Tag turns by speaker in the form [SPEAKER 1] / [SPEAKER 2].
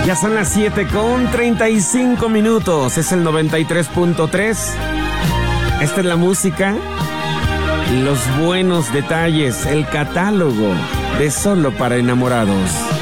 [SPEAKER 1] Ya son las 7:35. Es el 93.3. Esta es la música, los buenos detalles, el catálogo de Solo para Enamorados.